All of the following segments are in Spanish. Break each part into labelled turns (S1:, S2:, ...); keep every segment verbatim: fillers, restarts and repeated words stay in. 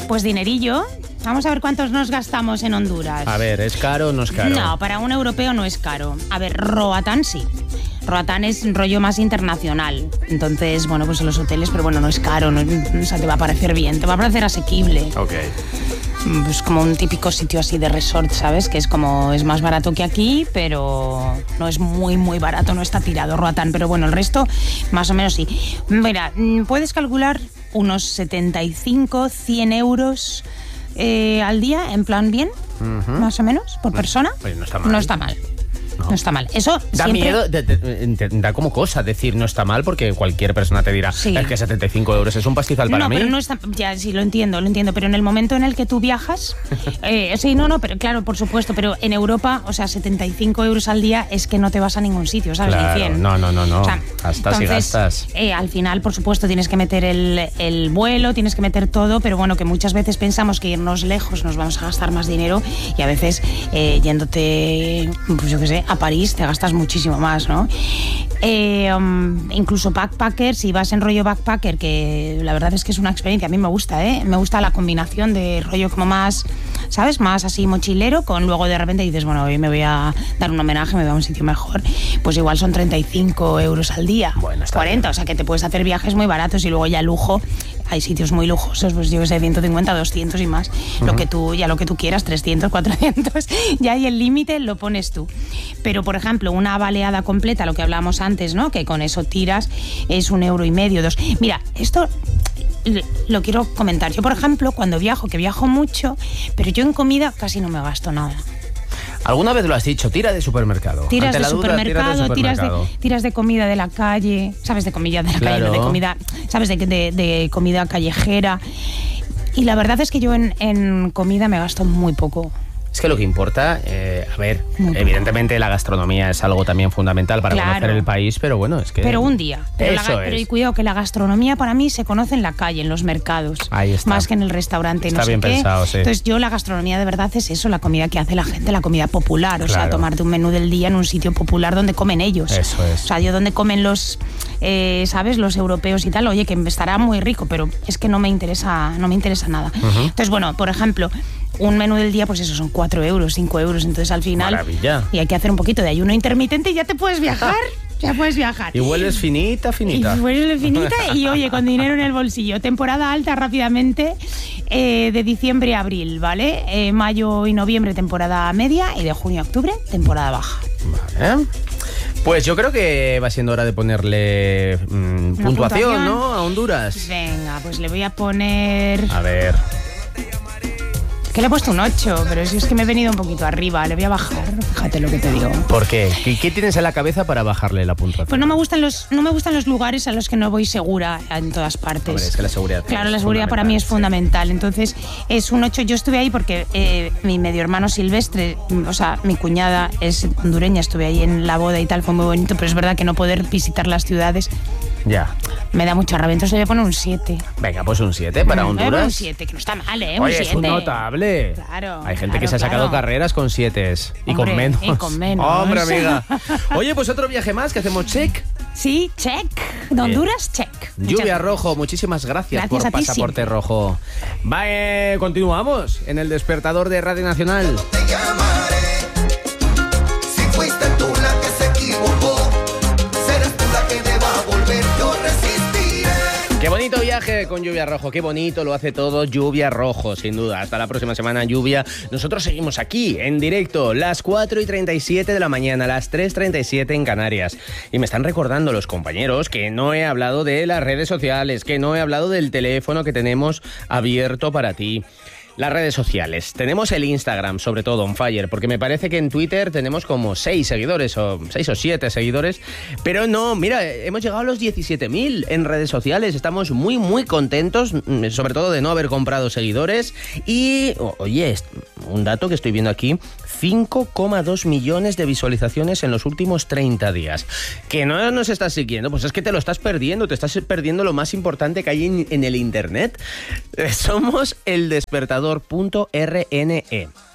S1: Pues dinerillo. Vamos a ver cuántos nos gastamos en Honduras.
S2: A ver, ¿es caro o no es caro?
S1: No, para un europeo no es caro. A ver, Roatán sí. Roatán es un rollo más internacional. Entonces, bueno, pues en los hoteles, pero bueno, no es caro. No, o sea, te va a parecer bien, te va a parecer asequible.
S2: Ok.
S1: Pues como un típico sitio así de resort, ¿sabes? Que es como, es más barato que aquí, pero no es muy, muy barato, no está tirado Roatán. Pero bueno, el resto, más o menos sí. Mira, puedes calcular unos setenta y cinco, cien euros eh, al día, en plan bien, uh-huh. más o menos, por persona.
S2: Pues no está mal.
S1: No está mal. No. no está mal. Eso
S2: da
S1: siempre...
S2: miedo, de, de, de, da como cosa decir no está mal, porque cualquier persona te dirá sí. es que setenta y cinco euros es un pastizal para
S1: no,
S2: mí.
S1: Pero no está, ya sí, lo entiendo, lo entiendo, pero en el momento en el que tú viajas, eh, sí, no, no, pero claro, por supuesto, pero en Europa, o sea, setenta y cinco euros al día es que no te vas a ningún sitio, ¿sabes?
S2: Claro,
S1: Ni cien.
S2: No, no, no, no. O sea, gastas
S1: entonces,
S2: y gastas.
S1: Eh, al final, por supuesto, tienes que meter el, el vuelo, tienes que meter todo, pero bueno, que muchas veces pensamos que irnos lejos nos vamos a gastar más dinero y a veces eh, yéndote, pues yo qué sé, a París te gastas muchísimo más, ¿no? Eh, um, incluso backpacker, si vas en rollo backpacker, que la verdad es que es una experiencia, a mí me gusta, ¿eh? Me gusta la combinación de rollo como más, ¿sabes? Más así mochilero, con luego de repente dices, bueno, hoy me voy a dar un homenaje, me voy a un sitio mejor, pues igual son treinta y cinco euros al día,
S2: bueno, está
S1: cuarenta,
S2: bien.
S1: O sea que te puedes hacer viajes muy baratos y luego ya lujo, hay sitios muy lujosos, pues yo que sé, ciento cincuenta, doscientos y más, uh-huh. lo que tú, ya lo que tú quieras, trescientos, cuatrocientos, ya hay el límite, lo pones tú. Pero, por ejemplo, una baleada completa, lo que hablábamos antes, ¿no? Que con eso tiras, es un euro y medio, dos. Mira, esto lo quiero comentar. Yo, por ejemplo, cuando viajo, que viajo mucho, pero yo en comida casi no me gasto nada.
S2: ¿Alguna vez lo has dicho? Tira de supermercado.
S1: Tiras de,
S2: duda,
S1: supermercado,
S2: de supermercado,
S1: tiras de, tiras de comida de la calle, ¿sabes? De comida de la
S2: claro.
S1: calle, no de comida, ¿sabes? De, de, de comida callejera. Y la verdad es que yo en, en comida me gasto muy poco.
S2: Es que lo que importa, eh, a ver, muy evidentemente poco. La gastronomía es algo también fundamental para claro. conocer el país, pero bueno, es que...
S1: Pero un día. Pero,
S2: eso
S1: la,
S2: es.
S1: pero y cuidado, que la gastronomía para mí se conoce en la calle, en los mercados.
S2: Ahí está.
S1: Más que en el restaurante,
S2: está
S1: no sé
S2: bien
S1: qué.
S2: pensado, sí.
S1: Entonces yo la gastronomía de verdad es eso, la comida que hace la gente, la comida popular. O
S2: claro.
S1: sea, tomarte un menú del día en un sitio popular donde comen ellos.
S2: Eso es.
S1: O sea, yo donde comen los, eh, ¿sabes? Los europeos y tal, oye, que estará muy rico, pero es que no me interesa, no me interesa nada. Uh-huh. Entonces, bueno, por ejemplo... Un menú del día, pues eso, son cuatro euros, cinco euros. Entonces, al final...
S2: Maravilla.
S1: Y hay que hacer un poquito de ayuno intermitente y ya te puedes viajar. Ya puedes viajar.
S2: Y vuelves finita, finita.
S1: Y vuelves finita y, oye, con dinero en el bolsillo. Temporada alta rápidamente, eh, de diciembre a abril, ¿vale? Eh, mayo y noviembre, temporada media. Y de junio a octubre, temporada baja.
S2: Vale. Pues yo creo que va siendo hora de ponerle mmm, puntuación, puntuación, ¿no? A Honduras.
S1: Venga, pues le voy a poner...
S2: A ver...
S1: Que le he puesto un ocho, pero si es que me he venido un poquito arriba, le voy a bajar, fíjate lo que te digo.
S2: ¿Por qué? ¿Qué, qué tienes en la cabeza para bajarle la puntuación?
S1: Pues no me gustan los, no me gustan los lugares a los que no voy segura en todas partes.
S2: Hombre, es que la seguridad
S1: Claro, la seguridad para mí es fundamental. Entonces, es un ocho. Yo estuve ahí porque eh, mi medio hermano Silvestre, o sea, mi cuñada es hondureña, estuve ahí en la boda y tal, fue muy bonito, pero es verdad que no poder visitar las ciudades...
S2: Ya.
S1: Me da mucha rabia, entonces le voy a poner un siete.
S2: Venga, pues un siete para Honduras.
S1: Voy a un siete, que no está mal, ¿eh? Un
S2: Oye,
S1: siete.
S2: es un notable.
S1: Claro.
S2: Hay gente
S1: claro,
S2: que se ha sacado
S1: claro.
S2: carreras con sietes. Y con menos.
S1: Y con menos.
S2: Hombre, amiga. Oye, pues otro viaje más que hacemos check.
S1: Sí, check. De Honduras, check.
S2: Lluvia Rojo, muchísimas gracias, gracias por Pasaporte siempre. Rojo. Va, eh, continuamos en el despertador de Radio Nacional.
S3: Te llamaré. Si fuiste tú la que se equivocó, serás tú la que deba volver. Yo resistiré.
S2: Qué bonito viaje con Lluvia Rojo, qué bonito lo hace todo Lluvia Rojo, sin duda. Hasta la próxima semana, Lluvia. Nosotros seguimos aquí, en directo, las cuatro y treinta y siete de la mañana, las tres y treinta y siete en Canarias. Y me están recordando los compañeros que no he hablado de las redes sociales, que no he hablado del teléfono que tenemos abierto para ti. Las redes sociales. Tenemos el Instagram, sobre todo, on fire, porque me parece que en Twitter tenemos como seis seguidores, o seis o siete seguidores, pero no, mira, hemos llegado a los diecisiete mil en redes sociales, estamos muy, muy contentos, sobre todo de no haber comprado seguidores, y, oye, un dato que estoy viendo aquí, cinco coma dos millones de visualizaciones en los últimos treinta días. ¿Que no nos estás siguiendo? Pues es que te lo estás perdiendo, te estás perdiendo lo más importante que hay en, en el internet. Somos el despertador punto r n e.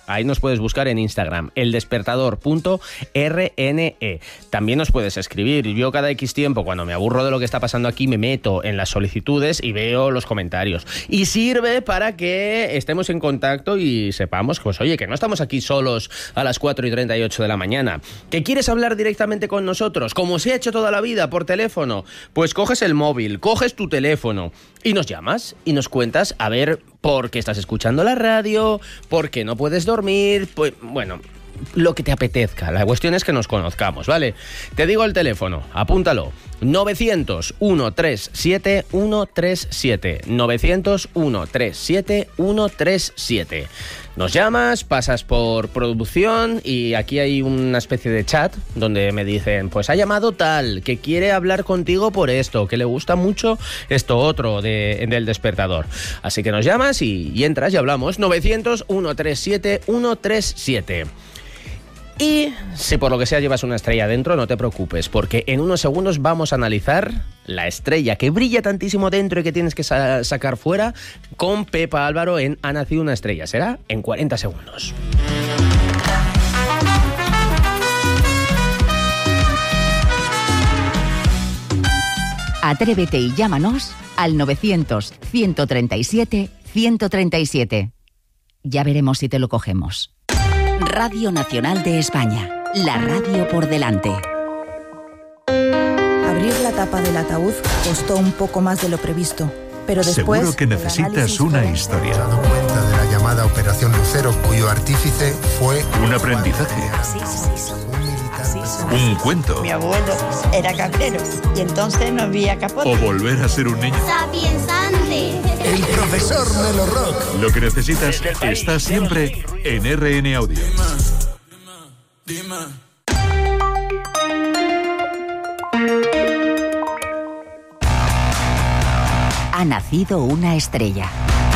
S2: Ahí nos puedes buscar en Instagram, eldespertador punto r n e. También nos puedes escribir. Yo cada X tiempo, cuando me aburro de lo que está pasando aquí, me meto en las solicitudes y veo los comentarios. Y sirve para que estemos en contacto y sepamos, pues oye, que no estamos aquí solos a las cuatro y treinta y ocho de la mañana. ¿Que quieres hablar directamente con nosotros, como se ha hecho toda la vida, por teléfono? Pues coges el móvil, coges tu teléfono y nos llamas y nos cuentas a ver por qué estás escuchando la radio, por qué no puedes dormir, pues bueno, lo que te apetezca. La cuestión es que nos conozcamos, ¿vale? Te digo el teléfono, apúntalo. novecientos, ciento treinta y siete, ciento treinta y siete. novecientos, ciento treinta y siete, ciento treinta y siete. Nos llamas, pasas por producción y aquí hay una especie de chat donde me dicen, pues ha llamado tal, que quiere hablar contigo por esto, que le gusta mucho esto otro de, del despertador. Así que nos llamas y, y entras y hablamos. novecientos, ciento treinta y siete, ciento treinta y siete. Y si por lo que sea llevas una estrella dentro, no te preocupes, porque en unos segundos vamos a analizar la estrella que brilla tantísimo dentro y que tienes que sa- sacar fuera con Pepa Álvaro en Ha nacido una estrella. Será en cuarenta segundos.
S4: Atrévete y llámanos al novecientos, ciento treinta y siete, ciento treinta y siete. Ya veremos si te lo cogemos. Radio Nacional de España, la radio por delante.
S5: Abrir la tapa del ataúd costó un poco más de lo previsto, pero después...
S6: Seguro que necesitas una historia.
S7: Se ha dado cuenta de la llamada Operación Lucero, cuyo artífice fue...
S6: Un aprendizaje.
S5: Sí, sí, sí.
S7: Un militar.
S6: Un cuento.
S8: Mi abuelo era cabrero y entonces no había capote.
S6: O volver a ser un niño.
S3: Sapiensante.
S7: El profesor Melo Rock.
S6: Lo que necesitas está siempre en R N Audio.
S4: Ha nacido una estrella.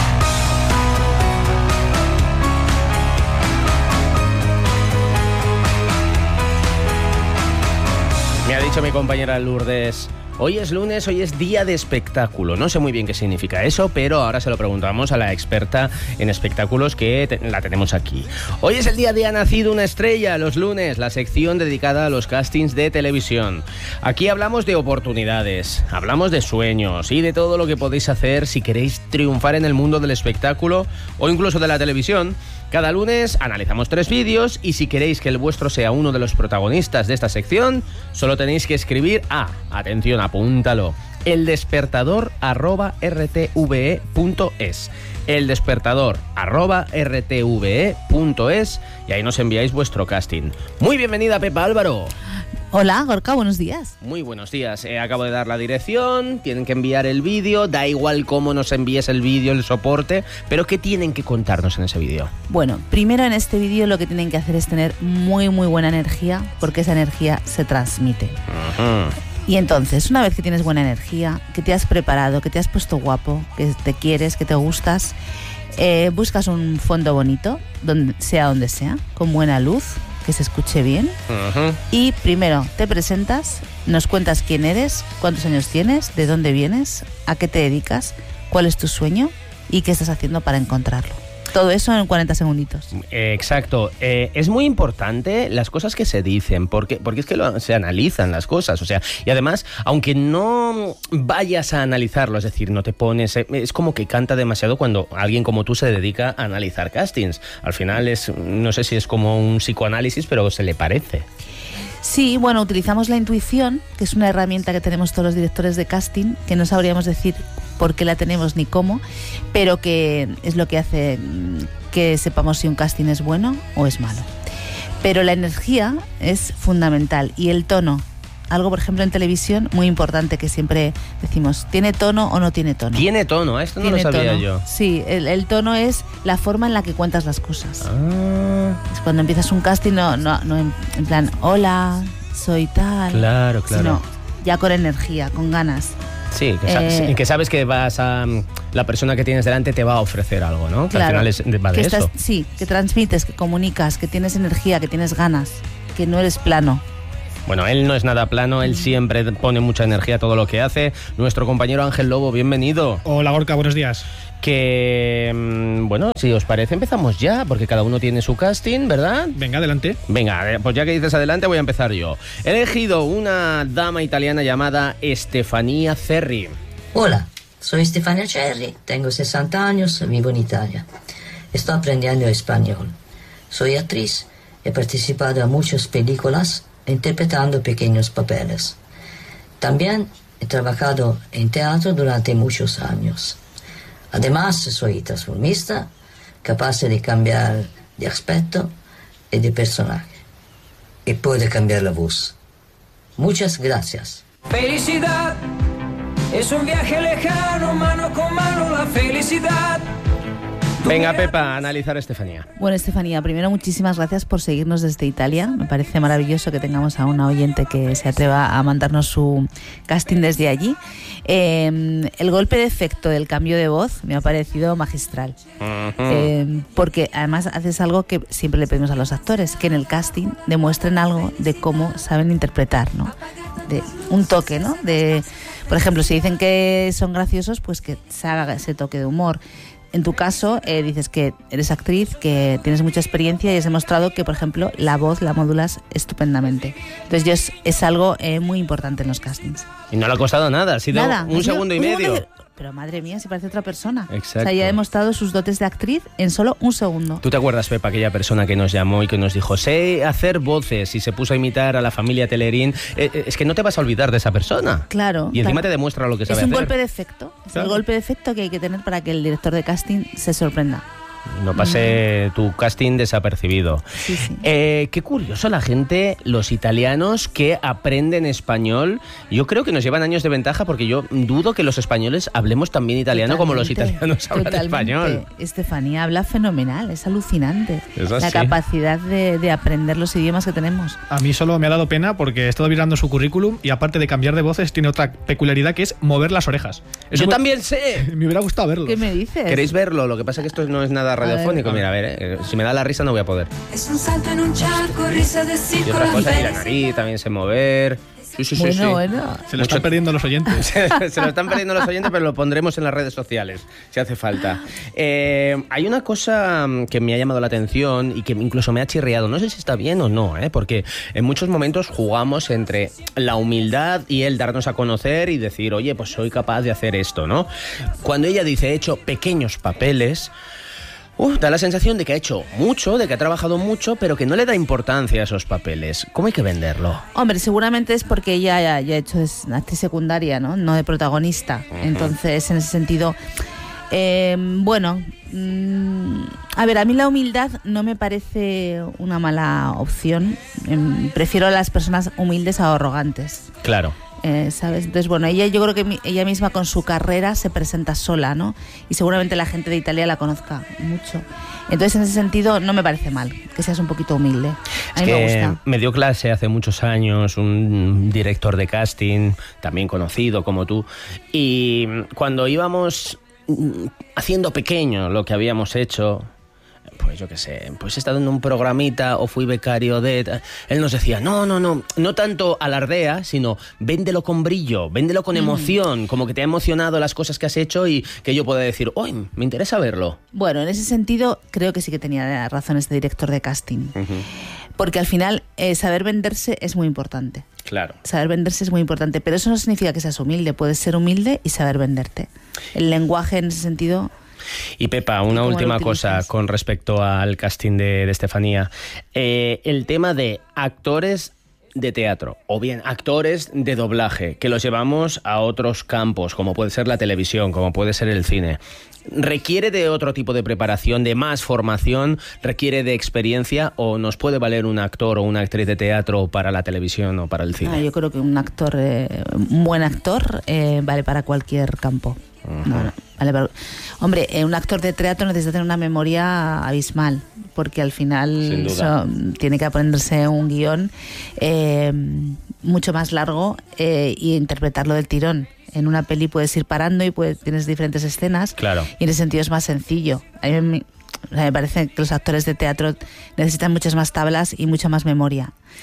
S2: Me ha dicho mi compañera Lourdes, hoy es lunes, hoy es día de espectáculo. No sé muy bien qué significa eso, pero ahora se lo preguntamos a la experta en espectáculos que te- la tenemos aquí. Hoy es el día de Ha nacido una estrella, los lunes, la sección dedicada a los castings de televisión. Aquí hablamos de oportunidades, hablamos de sueños y de todo lo que podéis hacer si queréis triunfar en el mundo del espectáculo o incluso de la televisión. Cada lunes analizamos tres vídeos y si queréis que el vuestro sea uno de los protagonistas de esta sección, solo tenéis que escribir a, atención, apúntalo, eldespertador arroba rtve punto es. eldespertador arroba rtve punto es y ahí nos enviáis vuestro casting. Muy bienvenida, Pepa Álvaro.
S9: Hola, Gorka, buenos días.
S2: Muy buenos días. Eh, acabo de dar la dirección, tienen que enviar el vídeo, da igual cómo nos envíes el vídeo, el soporte, pero ¿qué tienen que contarnos en ese vídeo?
S9: Bueno, primero en este vídeo lo que tienen que hacer es tener muy muy buena energía, porque esa energía se transmite.
S2: Ajá.
S9: Y entonces, una vez que tienes buena energía, que te has preparado, que te has puesto guapo, que te quieres, que te gustas, eh, buscas un fondo bonito, donde sea donde sea, con buena luz, que se escuche bien.
S2: Ajá.
S9: Y primero te presentas, nos cuentas quién eres, cuántos años tienes, de dónde vienes, a qué te dedicas, cuál es tu sueño y qué estás haciendo para encontrarlo. Todo eso en cuarenta segunditos.
S2: Eh, exacto. Eh, es muy importante las cosas que se dicen, porque, porque es que lo- se analizan las cosas. O sea, y además, aunque no vayas a analizarlo, es decir, no te pones... eh, es como que canta demasiado cuando alguien como tú se dedica a analizar castings. Al final es, no sé si es como un psicoanálisis, pero se le parece.
S9: Sí, bueno, utilizamos la intuición, que es una herramienta que tenemos todos los directores de casting, que no sabríamos decir por qué la tenemos ni cómo, pero que es lo que hace mm, que sepamos si un casting es bueno o es malo. Pero la energía es fundamental y el tono. Algo, por ejemplo, en televisión, muy importante que siempre decimos, ¿tiene tono o no tiene tono?
S2: Tiene tono, esto no lo
S9: Tiene
S2: sabía
S9: tono.
S2: yo.
S9: Sí, el, el tono es la forma en la que cuentas las cosas.
S2: Ah,
S9: Es cuando empiezas un casting, no, no, no en, en plan, hola, soy tal.
S2: claro, claro.
S9: Sino ya con energía, con ganas.
S2: Sí, que, sa-
S9: Eh,
S2: que sabes que vas a... La persona que tienes delante te va a ofrecer algo, ¿no? Que
S9: Claro,
S2: al final es, va de
S9: que
S2: esto.
S9: estás, sí, que transmites, que comunicas, que tienes energía, que tienes ganas, que no eres plano.
S2: Bueno, él no es nada plano, él siempre pone mucha energía a todo lo que hace. Nuestro compañero Ángel Lobo, bienvenido.
S10: Hola Gorka, buenos días.
S2: que, bueno, si os parece empezamos ya, porque cada uno tiene su casting, ¿verdad?
S10: Venga, adelante.
S2: Venga, pues ya que dices adelante voy a empezar yo. He elegido una dama italiana llamada Stefania Cerri.
S11: Hola, soy Stefania Cerri, tengo sesenta años, vivo en Italia. Estoy aprendiendo español. Soy actriz, he participado en muchas películas interpretando pequeños papeles. También he trabajado en teatro durante muchos años. Además, soy transformista, capaz de cambiar de aspecto y de personaje. Y puede cambiar la voz. Muchas gracias.
S12: Felicidad es un viaje lejano, mano con mano la felicidad.
S2: Venga, Pepa, a analizar a Estefanía.
S9: Bueno, Estefanía, primero muchísimas gracias por seguirnos desde Italia. Me parece maravilloso que tengamos a una oyente que se atreva a mandarnos su casting desde allí. Eh, el golpe de efecto del cambio de voz me ha parecido magistral. Uh-huh. eh, porque además haces algo que siempre le pedimos a los actores, que en el casting demuestren algo de cómo saben interpretar, ¿no? De un toque, ¿no? De, por ejemplo, si dicen que son graciosos, pues que se haga ese toque de humor. En tu caso, eh, dices que eres actriz, que tienes mucha experiencia y has demostrado que, por ejemplo, la voz la modulas estupendamente. Entonces, yo es, es algo eh, muy importante en los castings.
S2: Y no le ha costado nada, ha sido
S9: nada,
S2: un segundo y
S9: un
S2: medio.
S9: Segundo, pero madre mía, si parece otra persona.
S2: Exacto.
S9: O sea, ya ha demostrado sus dotes de actriz en solo un segundo.
S2: ¿Tú te acuerdas, Pepa, aquella persona que nos llamó y que nos dijo, sé hacer voces, y se puso a imitar a la familia Telerín? Eh, eh, es que no te vas a olvidar de esa persona.
S9: Claro.
S2: Y encima
S9: claro.
S2: te demuestra lo que sabe
S9: hacer. Es un
S2: hacer.
S9: golpe de efecto. Es
S2: claro.
S9: el golpe de efecto que hay que tener para que el director de casting se sorprenda.
S2: No pase mm. tu casting desapercibido.
S9: Sí, sí.
S2: Eh, qué curioso la gente, los italianos que aprenden español. Yo creo que nos llevan años de ventaja porque yo dudo que los españoles hablemos tan bien italiano totalmente, como los italianos hablan
S9: totalmente.
S2: español.
S9: Estefanía habla fenomenal, es alucinante.
S2: Es
S9: la capacidad de, de aprender los idiomas que tenemos.
S10: A mí solo me ha dado pena porque he estado mirando su currículum y aparte de cambiar de voces tiene otra peculiaridad que es mover las orejas. Eso
S2: yo
S10: me,
S2: también sé.
S10: Me hubiera gustado verlo.
S9: ¿Qué me dices?
S2: ¿Queréis verlo? Lo que pasa es que esto no es nada radiofónico.
S9: A ver,
S2: Mira, a ver, eh, si me da la risa no voy a poder.
S12: Es un salto en un charco, risa de
S2: Y
S12: circo.
S2: otra cosa, y la nariz también sé mover. Sí, sí, sí,
S9: bueno,
S2: sí.
S9: bueno.
S10: Se lo están perdiendo los oyentes.
S2: se, se lo están perdiendo los oyentes, pero lo pondremos en las redes sociales, si hace falta. Eh, hay una cosa que me ha llamado la atención y que incluso me ha chirriado. No sé si está bien o no, ¿eh? Porque en muchos momentos jugamos entre la humildad y el darnos a conocer y decir, oye, pues soy capaz de hacer esto, ¿no? Cuando ella dice, he hecho pequeños papeles... Uh, da la sensación de que ha hecho mucho, de que ha trabajado mucho, pero que no le da importancia a esos papeles. ¿Cómo hay que venderlo?
S9: Hombre, seguramente es porque ella ya, ya ha hecho actriz secundaria, ¿no? No de protagonista. Uh-huh. Entonces, en ese sentido, eh, bueno, mmm, a ver, a mí la humildad no me parece una mala opción. Eh, prefiero a las personas humildes a arrogantes.
S2: Claro.
S9: Eh, ¿sabes? Entonces, bueno, ella yo creo que mi, ella misma con su carrera se presenta sola, ¿no? Y seguramente la gente de Italia la conozca mucho. Entonces, en ese sentido, no me parece mal que seas un poquito humilde. A mí
S2: es que
S9: me gusta.
S2: Me dio clase hace muchos años un director de casting, también conocido como tú, y cuando íbamos haciendo pequeño lo que habíamos hecho... Pues yo qué sé, pues he estado en un programita o fui becario de... Él nos decía, no, no, no, no tanto alardea, sino véndelo con brillo, véndelo con emoción, mm. como que te ha emocionado las cosas que has hecho y que yo pueda decir, uy, me interesa verlo.
S9: Bueno, en ese sentido creo que sí que tenía razón este director de casting. Uh-huh. Porque al final eh, saber venderse es muy importante.
S2: Claro.
S9: Saber venderse es muy importante, pero eso no significa que seas humilde, puedes ser humilde y saber venderte. El lenguaje en ese sentido...
S2: Y Pepa, una última cosa con respecto al casting de, de Estefanía. Eh, el tema de actores de teatro o bien actores de doblaje, que los llevamos a otros campos, como puede ser la televisión, como puede ser el cine. ¿Requiere de otro tipo de preparación, de más formación? ¿Requiere de experiencia? ¿O nos puede valer un actor o una actriz de teatro para la televisión o para el cine?
S9: Ah, yo creo que un actor, eh, un buen actor, eh, vale para cualquier campo. Uh-huh. No, no, vale para... Hombre, eh, un actor de teatro necesita tener una memoria abismal, porque al final so, tiene que aprenderse un guión eh, mucho más largo eh, y interpretarlo del tirón. En una peli puedes ir parando y puedes, tienes diferentes escenas.
S2: Claro. Y
S9: en ese sentido es más sencillo. A mí me, o sea, me parece que los actores de teatro necesitan muchas más tablas y mucha más memoria.
S2: Sí.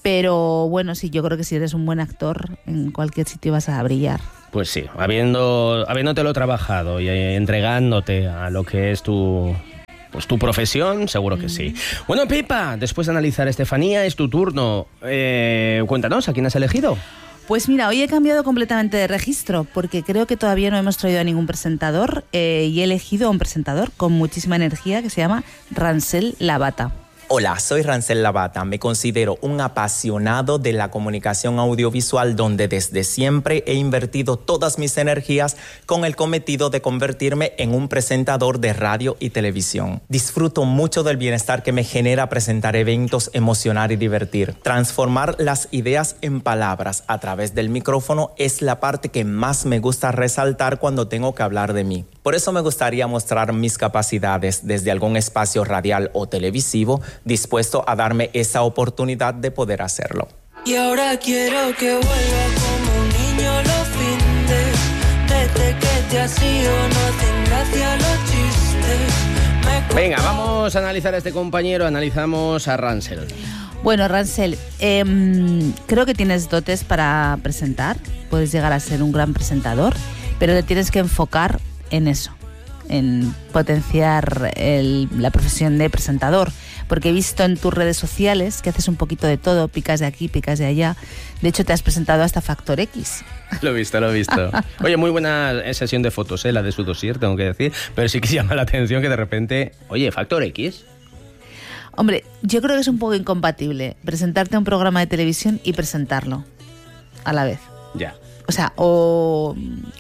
S9: Pero bueno, sí, yo creo que si eres un buen actor, en cualquier sitio vas a brillar.
S2: Pues sí, habiendo, habiéndotelo trabajado y eh, entregándote a lo que es tu... Pues tu profesión, seguro que sí. Bueno, Pepa, después de analizar Estefanía, es tu turno. Eh, cuéntanos, ¿a quién has elegido?
S9: Pues mira, hoy he cambiado completamente de registro porque creo que todavía no hemos traído a ningún presentador eh, y he elegido a un presentador con muchísima energía que se llama Rancel Lavata.
S13: Hola, soy Rancel Lavata. Me considero un apasionado de la comunicación audiovisual donde desde siempre he invertido todas mis energías con el cometido de convertirme en un presentador de radio y televisión. Disfruto mucho del bienestar que me genera presentar eventos, emocionar y divertir. Transformar las ideas en palabras a través del micrófono es la parte que más me gusta resaltar cuando tengo que hablar de mí. Por eso me gustaría mostrar mis capacidades desde algún espacio radial o televisivo, dispuesto a darme esa oportunidad de poder hacerlo.
S14: Y ahora quiero que vuelva como un niño los findes. Desde que te has ido no hacen gracia los chistes. Me
S2: Venga, vamos a analizar a este compañero, analizamos a Rancel.
S9: Bueno, Rancel, eh, creo que tienes dotes para presentar, puedes llegar a ser un gran presentador, pero te tienes que enfocar en eso, en potenciar el, la profesión de presentador, porque he visto en tus redes sociales que haces un poquito de todo, picas de aquí, picas de allá. De hecho, te has presentado hasta Factor X.
S2: Lo he visto, lo he visto. Oye, muy buena sesión de fotos, ¿eh? La de su dossier, tengo que decir, pero sí que llama la atención que de repente, oye, Factor X.
S9: Hombre, yo creo que es un poco incompatible presentarte a un programa de televisión y presentarlo a la vez.
S2: Ya.
S9: O sea, o...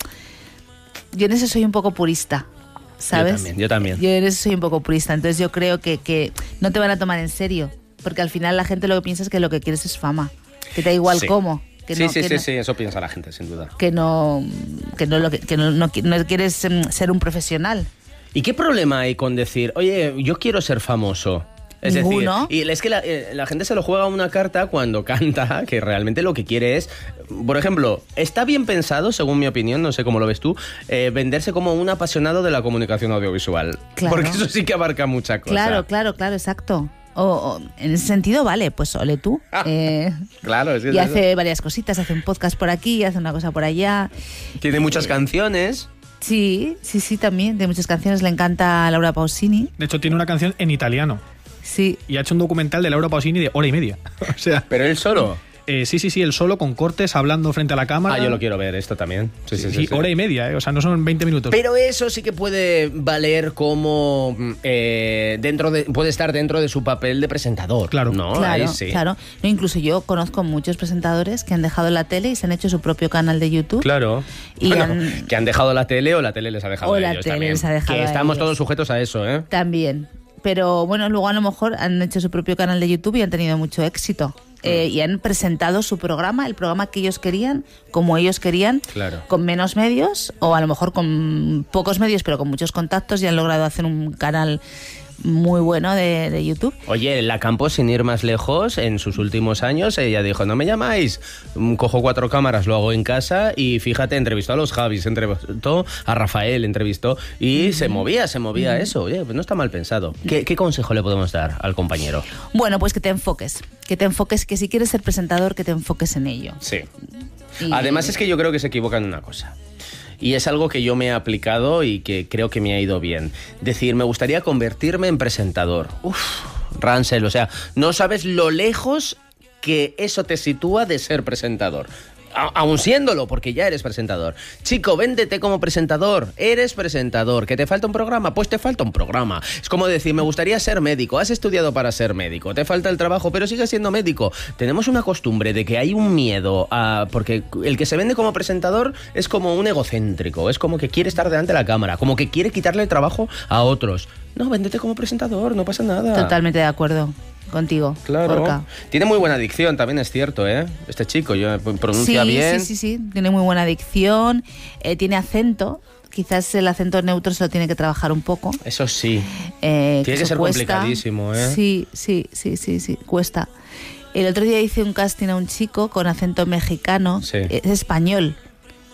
S9: Yo en eso soy un poco purista, ¿sabes?
S2: Yo también, yo también.
S9: Yo en eso soy un poco purista, entonces yo creo que, que no te van a tomar en serio, porque al final la gente lo que piensa es que lo que quieres es fama, que te da igual
S2: sí.
S9: cómo. Que
S2: sí,
S9: no,
S2: sí,
S9: que
S2: sí,
S9: no,
S2: sí, eso piensa la gente, sin duda.
S9: Que no, que no, lo que, que no, no, no quieres ser un profesional.
S2: ¿Y qué problema hay con decir, oye, yo quiero ser famoso? Es
S9: Ninguno.
S2: decir, y es que la, eh, la gente se lo juega una carta cuando canta, que realmente lo que quiere es, por ejemplo, está bien pensado, según mi opinión, no sé cómo lo ves tú, eh, venderse como un apasionado de la comunicación audiovisual.
S9: Claro.
S2: Porque eso sí que abarca mucha cosa.
S9: Claro, claro, claro, exacto. O, o, en ese sentido, vale, pues ole tú. Eh,
S2: claro, es que
S9: y
S2: es
S9: hace
S2: eso.
S9: varias cositas, hace un podcast por aquí, hace una cosa por allá.
S2: Tiene muchas
S9: eh,
S2: canciones.
S9: Sí, sí, sí, también. De muchas canciones le encanta a Laura Pausini.
S10: De hecho, tiene una canción en italiano.
S9: Sí.
S10: Y ha hecho un documental de Laura Pausini de hora y media. O sea,
S2: ¿Pero él solo?
S10: Eh, sí, sí, sí, él solo, con cortes, hablando frente a la cámara.
S2: Ah, yo lo quiero ver, esto también. Sí, sí, sí,
S10: sí,
S2: sí.
S10: hora y media, ¿eh? O sea, no son veinte minutos.
S2: Pero eso sí que puede valer como eh, dentro de, puede estar dentro de su papel de presentador.
S10: Claro,
S2: ¿no?
S9: Claro,
S2: Ahí sí.
S9: claro. No, incluso yo conozco muchos presentadores que han dejado la tele y se han hecho su propio canal de YouTube.
S2: Claro.
S9: Y
S2: bueno,
S9: han...
S2: que han dejado la tele o la tele les ha dejado
S9: O
S2: a
S9: la
S2: ellos
S9: tele
S2: también.
S9: les ha dejado
S2: que
S9: a
S2: estamos
S9: ellos.
S2: todos sujetos a eso, ¿eh?
S9: También. Pero bueno, luego a lo mejor han hecho su propio canal de YouTube y han tenido mucho éxito. Eh, y han presentado su programa, el programa que ellos querían, como ellos querían,
S2: Claro.
S9: con menos medios o a lo mejor con pocos medios, pero con muchos contactos, y han logrado hacer un canal muy bueno de, de YouTube.
S2: Oye, la Campos, sin ir más lejos, en sus últimos años, ella dijo, no me llamáis, Mm, cojo cuatro cámaras, lo hago en casa y fíjate, entrevistó a los Javis, entrevistó a Rafael, entrevistó y se movía, se movía eso. Oye, pues no está mal pensado. ¿Qué, ¿Qué consejo le podemos dar al compañero?
S9: Bueno, pues que te enfoques, que te enfoques, que si quieres ser presentador, que te enfoques en ello.
S2: Sí.
S9: Y-
S2: Además es que yo creo que se equivocan en una cosa. Y es algo que yo me he aplicado y que creo que me ha ido bien. Decir, me gustaría convertirme en presentador. Uf, Rancel, o sea, no sabes lo lejos que eso te sitúa de ser presentador. A- aún siéndolo, porque ya eres presentador. Chico, véndete como presentador. Eres presentador. ¿Que te falta un programa? Pues te falta un programa. Es como decir, me gustaría ser médico. Has estudiado para ser médico. Te falta el trabajo, pero sigues siendo médico. Tenemos una costumbre de que hay un miedo a... Porque el que se vende como presentador es como un egocéntrico. Es como que quiere estar delante de la cámara. Como que quiere quitarle el trabajo a otros. No, véndete como presentador. No pasa nada.
S9: Totalmente de acuerdo contigo.
S2: Claro.
S9: Gorka.
S2: Tiene muy buena dicción, también es cierto, ¿eh? Este chico, yo pronuncia
S9: sí,
S2: bien.
S9: Sí, sí, sí, tiene muy buena dicción, eh, tiene acento, quizás el acento neutro se lo tiene que trabajar un poco.
S2: Eso sí.
S9: Eh,
S2: Tiene que
S9: eso
S2: ser
S9: cuesta.
S2: complicadísimo, ¿eh?
S9: Sí, sí, sí, sí, sí, cuesta. El otro día hice un casting a un chico con acento mexicano,
S2: Sí.
S9: es español,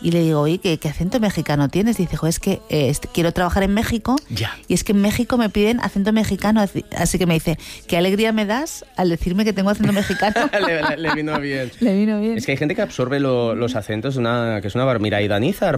S9: Y le digo, oye, ¿qué, qué acento mexicano tienes? Dice, jo, es que eh, este, quiero trabajar en México
S2: ya.
S9: y es que en México me piden acento mexicano. Así que me dice, ¿qué alegría me das al decirme que tengo acento mexicano?
S2: le, le, le vino bien.
S9: Le vino bien.
S2: Es que hay gente que absorbe lo, los acentos, una, que es una barbaridad. Y Danízar,